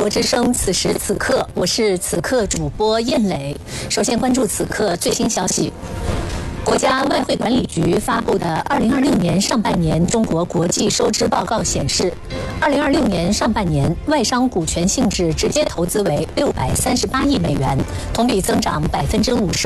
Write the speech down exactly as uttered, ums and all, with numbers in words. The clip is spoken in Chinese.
国之声，此时此刻，我是此刻主播燕磊。首先关注此刻最新消息。国家外汇管理局发布的二零二六年上半年中国国际收支报告显示，二零二六年上半年外商股权性质直接投资为六百三十八亿美元，同比增长百分之五十